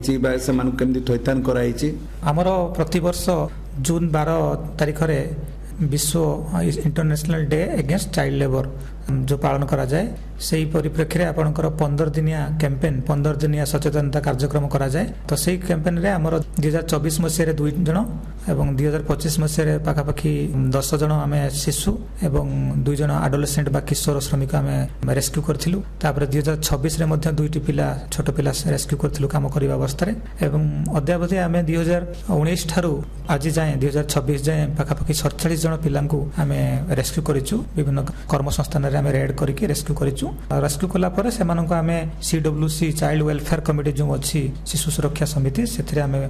थैथान कराई आमर प्रतिवर्ष जून 12 तारिख विश्व international day against child labour जो पालन करा जाए से परिप्रेक्षी में आपंकर 15 दिनिया कैंपेन 15 दिनिया सचेतनता कार्यक्रम करा जाए। तो सही कैंपेन रे आमर 2024 मसीह 2 जन एवं 2025 मसीह पाखापाखि 10 जन आम शिशु एवं 2 जन आडोलेसेंट बा किशोर श्रमिक आम रेस्क्यू करथिलु। तापर 2026 रे मध्य 2टी पिला छोट पिला रेस्क्यू करथिलु काम करिवा अवस्था रे एवं अद्यावधि आम 2019 ठारू आज जाए 2026 जाए पाखापाखि 47 जन पिलांकु आम रेस्क्यू करिचु। विभिन्न कर्म संस्थान रे आम रेड करके रेस्क्यू करिचु। रेस्क्यू कला पर सेमानंको आम CWC चाइल्ड वेलफेयर कमिटी जो अच्छी शिशु सुरक्षा समिति से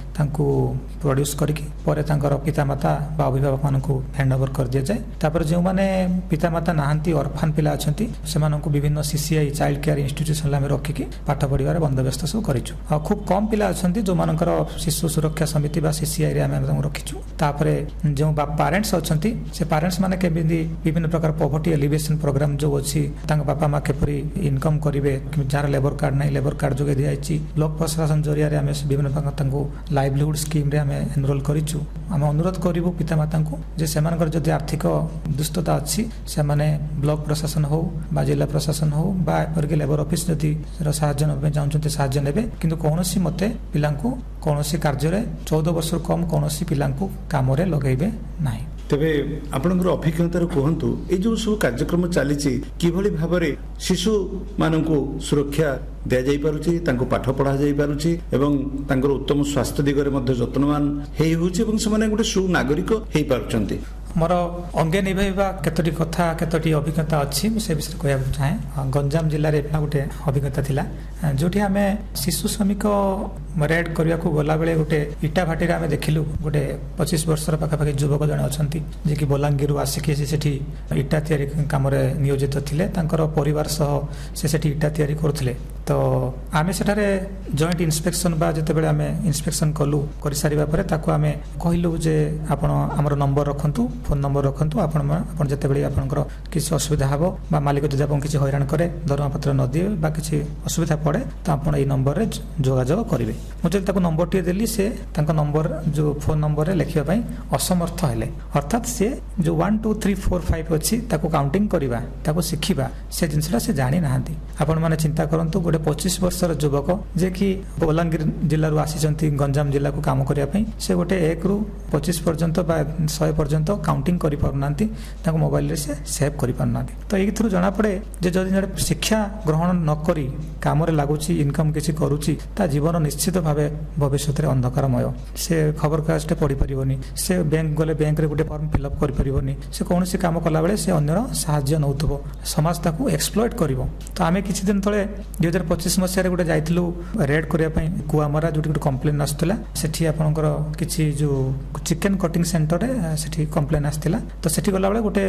प्रोड्यूस करके पर तांकर पितामाता बा अभिभावक मानकु हैंडओवर कर दिया जाए। तापर जो माने पितामाता नाहांती ऑर्फन पिला अछंती सेमानंको विभिन्न CCI चाइल्ड केयर इंस्टीट्यूशन लामे रखिकी पाठ पढ़िबार बंदोबस्त सब करिचु। खूब कम पिला अछंती जो मानकर शिशु सुरक्षा समिति बा CCI रे आमे रखिचु। तापरे जो पेरेंट्स अछंती से पेरेंट्स माने के विभिन्न प्रकार पॉवर्टी एलिवेशन प्रोग्राम जो अछि तांग बापा मा केपरि इनकम करिवे जार लेबर कार्ड नै लेबर कार्ड जोगे दियाछि ब्लॉक प्रशासन जरिया रे आमे विभिन्न प्रकार तांको लाइवलीहुड स्कीम रे आमे एनरोल करिछु। आमे अनुरोध करिवु पितामाता को जे सेमानकर जदि आर्थिक दुष्टता अछि से माने ब्लॉक प्रशासन हो बा जिला प्रशासन हो बा परके लेबर ऑफिस जदि सहायता नबे चाहउछते सहायता नेबे किंतु कोनोसी मते पिलांको कोनोसी कार्य रे 14 वर्ष कम कोनोसी पिलांको काम रे लगेबे नाही। तेबे आपनकर अभिज्ञता कहतु ये जो सब कार्यक्रम चली किभली भाव शिशु मानकु सुरक्षा दिया जाई पारुछि तांको पाठ पढ़ा जाई पारुछि एवं तांकर उत्तम स्वास्थ्य दिगरे मध्ये जत्नवान हेई होछि एवं समान गोटे सुनागरिक हेई पारुछन्ति। मोर अंगे निभाइबा केतोटी कथा केतोटी अभिज्ञता अच्छी से विषय कहया चाहे। गंजाम जिले में गोटे अभिज्ञता थिला जोठी आमे शिशु श्रमिक रेड करने को गला बेले गोटे इटा भाटी आमे देखिलु गोटे 25 वर्षर पाखापाखि युवक जने अछंती जे कि बलांगीर आसिकी सेठी इटा तैयारी काम रे नियोजित थिले तांकर परिवार सह सेठी इटा तैयारी करथिले। तो आमे सेठारे जॉइंट इंस्पेक्शन बा जते बेले आमे इंस्पेक्शन कलु करि सारिबा परे ताको आमे कहिलु जे आपण हमर नंबर रखंतु फोन नंबर रखंतु आपण जते बेले आपनकर किछ असुविधा हबो बा मालिक जदि आपन किछ हैरान करे दरमा पत्र न दिए बा किछ असुविधा पड़े तो आपण ए नंबर रे जोगाजोग करिवे। मु जदि ताको नंबर टी देली से तांको नंबर जो फोन नंबर रे लिखिबा पई असमर्थ हेले अर्थात से जो 1 2 3 4 5 अछि ताको काउंटिंग करिबा ताको सिखिबा से जिनसरा से जानि नाहंती। आपण माने चिंता करंतु गोटे 25 वर्षर युवक जे कि बलांगीर जिल्ला रु आसीचंती गंजाम जिल्ला को काम करिया पई से गोटे 1 रु 25 पर्यंत बा 100 पर्यंत काउंटिंग करि पारनांती ताको मोबाइल रे से सेव करि पारनांती। तो एई थ्रु जणा पड़े जे जदि जड़े शिक्षा ग्रहण न करी काम रे लागुची इनकम किछि करूची ता जीवन निश्चित भावे भविष्य रे अंधकारमय। से खबर कागज पढ़ी परिबनी से बैंक गले बैंक रे गोटे फॉर्म फिल अप करि परिबनी से कोनोसी काम कला बेले से अन्यर सहायता नउथबो समाज ताको एक्सप्लॉइट करिवो। तो आमे किछि दिन तळे 2025 मसिया रे गोटे जाइथिलु रेड करिया पई कुआमरा जोटी गोटे कंप्लेन आस्तला सेठी आपनकर किछि जो चिकन कटिंग सेंटर रे सेठी कंप्लेन आस्तिला। तो सेठी गला बेले गोटे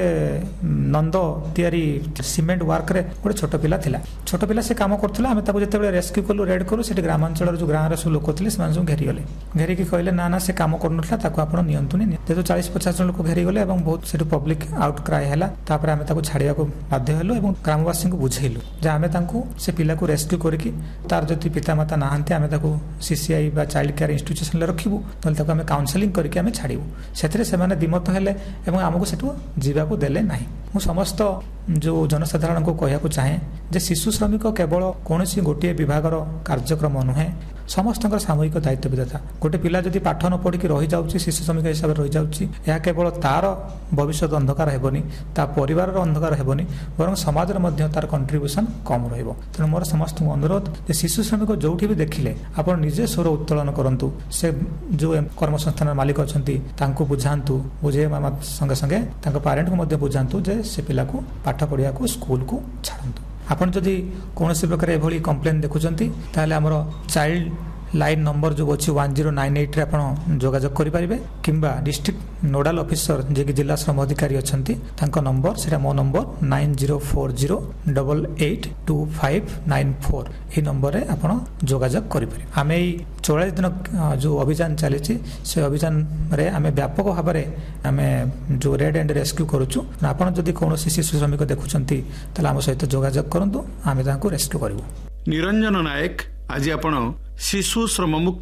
नंद तयारी सीमेंट वर्क रे गोटे छोट पिला थिला छोट पिला से काम करथला। आमे ताको जते बेले रेस्क्यू कलु रेड करू सेठी ग्रामांचल जो गां रे सब लोक थिले सेमान सब घेरी गले घेरी के कहले ना ना से काम करनथला ताको आपण नियंत्रण जेतो 40-50 जन लोक घेरी गले एवं बहुत सेठी पब्लिक आउट क्राई हैला। तापर आमे ताको छाड़िया को बाध्य हेलु एवं ग्रामवासी को बुझेलु जे आमे तांको से पिला को रेस्क्यू करके तार जति पितामाता नाहांती आमे ताको CCI बा चाइल्ड केयर इंस्टीट्यूशन ले रखिबु नले ताको आमे काउंसलिंग करके आमे छाड़िबु। सेतरे सेमाने दिमत हेले एवं हमको सेठु जीवा को देले नाही। मु समस्त जो जनसाधारण को कहया को चाहे जे शिशु श्रमिक केवल कोनोसी गोटे विभागर कार्यक्रम नुहे समस्त सामूहिक दायित्व विधाता। गोटे पिला जदि पाठ न पढ़ी रही जाउची शिशु श्रमिक हिसाब से रही जाउची या केवल तार भविष्य अंधकार हेबनी ता परिवार अंधकार हेबनी बरं समाज रे तार कंट्रीब्यूशन कम रहिबो। तेणु मोर समस्त अनुरोध जे शिशु श्रमिक जोठी भी देखिले आपण निजे स्वर उत्तोलन करंतु से जो कर्म संस्थान मालिक अछंती तांको बुझांतु बुझे संगे संगे तांको पेरेंट को मध्ये बुझांतु जे से पिला को पाठ पढ़िया को स्कूल को छाड़ंतु। आपण जदि कोनोसी प्रकार एभली कंप्लेन देखुचंती ताले हमर चाइल्ड लाइन नंबर जो अच्छी 1098 रे आपण जोगाजोग करि परिबे किंबा डिस्ट्रिक्ट नोडल ऑफिसर जे कि जिला श्रम अधिकारी अछंती तांको नंबर सेटा मो नंबर 9040882594 ए नंबर रे आपण जोगाजोग करि परिबे। आमे 44 दिन जो अभियान चली से अभियान रे आमे व्यापक भाव में आमे जो रेड एंड रेस्क्यू करूछु। आपण जदि कोनोसी शिशु श्रमिक देखुचंती ताले हम सहित जोगाजोग करंतु आमे तांको रेस्क्यू करिवु। निरंजन नायक आज आपण ଶିଶୁ ଶ୍ରମ